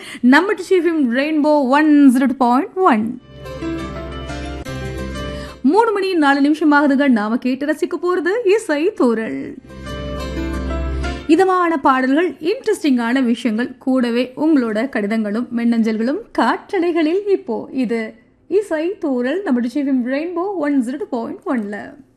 நம்ம டிஃபிம் ரெயின்போ 102.1. 3 மணி 4 நிமிஷம் ஆகுதுங்க. நாம கேட்டு ரசிக்க போறது இசை தூரல். இதமான பாடல்கள், இன்ட்ரெஸ்டிங்கான விஷயங்கள், கூடவே உங்களோட கடிதங்களும் மின்னஞ்சல்களும் காற்றலைகளில். இப்போ இது இசை தூரல் நம்ம டிஃபிம் ரெயின்போ 102.1.